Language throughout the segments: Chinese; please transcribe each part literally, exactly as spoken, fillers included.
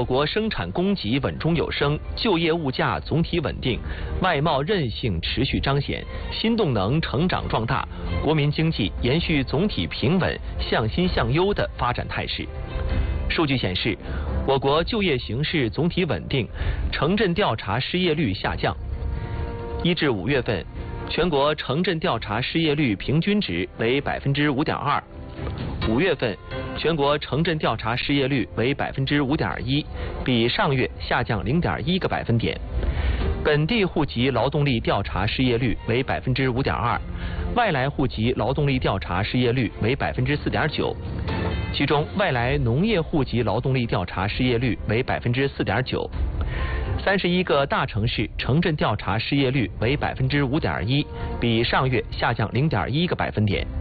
我国生产供给稳中有升，就业物价总体稳定，外贸韧性持续彰显，新动能成长壮大，国民经济延续总体平稳、向新向优的发展态势。数据显示，我国就业形势总体稳定，城镇调查失业率下降。一至五月份，全国城镇调查失业率平均值为百分之五点二。五月份，全国城镇调查失业率为百分之五点一，比上月下降零点一个百分点。本地户籍劳动力调查失业率为百分之五点二，外来户籍劳动力调查失业率为百分之四点九。其中，外来农业户籍劳动力调查失业率为百分之四点九。三十一个大城市城镇调查失业率为百分之五点一，比上月下降零点一个百分点。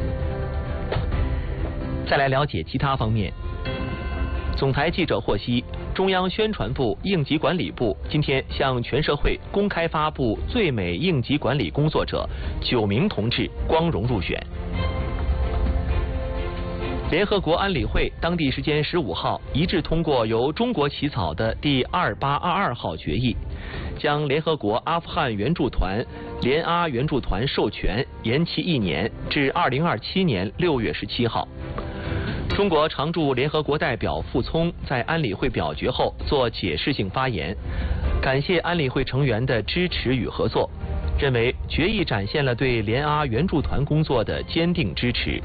再来了解其他方面。总台记者获悉，中央宣传部应急管理部今天向全社会公开发布最美应急管理工作者九名同志光荣入选。联合国安理会当地时间十五号一致通过由中国起草的第二八二二号决议，将联合国阿富汗援助团联阿援助团授权延期一年至二零二七年六月十七号。中国常驻联合国代表傅聪在安理会表决后作解释性发言，感谢安理会成员的支持与合作，认为决议展现了对联阿援助团工作的坚定支持。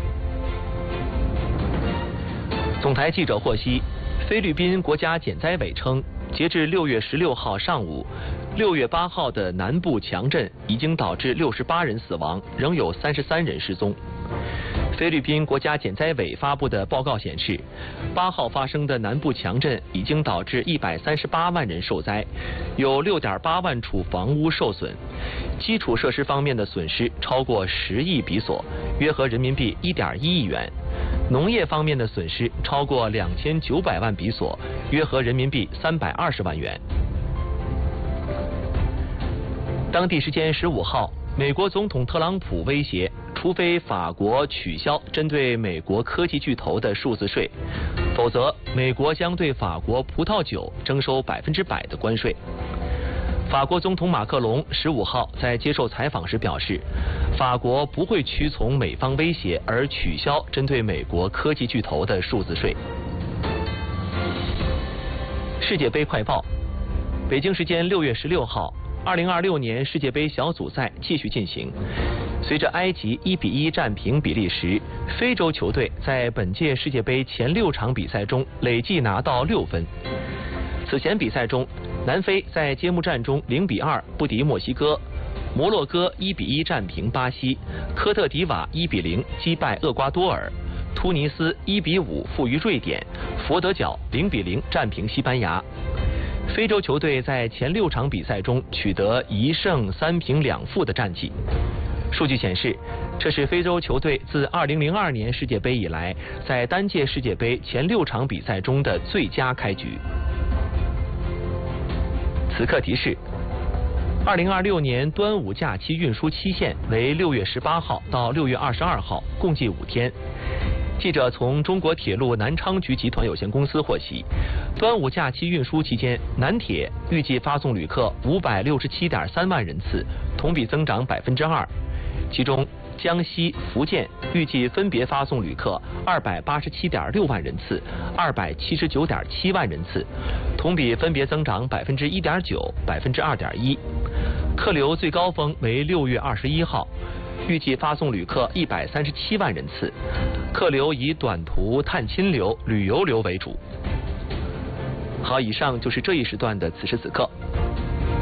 总台记者获悉，菲律宾国家减灾委称，截至六月十六号上午，六月八号的南部强震已经导致六十八人死亡，仍有三十三人失踪。菲律宾国家减灾委发布的报告显示，八号发生的南部强震已经导致一百三十八万人受灾，有六点八万处房屋受损，基础设施方面的损失超过十亿比索，约合人民币一点一亿元；农业方面的损失超过两千九百万比索，约合人民币三百二十万元。当地时间十五号，美国总统特朗普威胁，除非法国取消针对美国科技巨头的数字税，否则美国将对法国葡萄酒征收百分之百的关税。法国总统马克龙十五号在接受采访时表示，法国不会屈从美方威胁而取消针对美国科技巨头的数字税。世界杯快报，北京时间六月十六号，二零二六年世界杯小组赛继续进行。随着埃及一比一战平比利时，非洲球队在本届世界杯前六场比赛中累计拿到六分。此前比赛中，南非在揭幕战中零比二不敌墨西哥，摩洛哥一比一战平巴西，科特迪瓦一比零击败厄瓜多尔，突尼斯一比五负于瑞典，佛得角零比零战平西班牙。非洲球队在前六场比赛中取得一胜三平两负的战绩。数据显示，这是非洲球队自二零零二年世界杯以来，在单届世界杯前六场比赛中的最佳开局。此刻提示：二零二六年端午假期运输期限为六月十八号到六月二十二号，共计五天。记者从中国铁路南昌局集团有限公司获悉，端午假期运输期间，南铁预计发送旅客五百六十七点三万人次，同比增长百分之二。其中，江西、福建预计分别发送旅客二百八十七点六万人次、二百七十九点七万人次，同比分别增长百分之一点九、百分之二点一。客流最高峰为六月二十一号。预计发送旅客一百三十七万人次，客流以短途探亲流、旅游流为主。好，以上就是这一时段的此时此刻。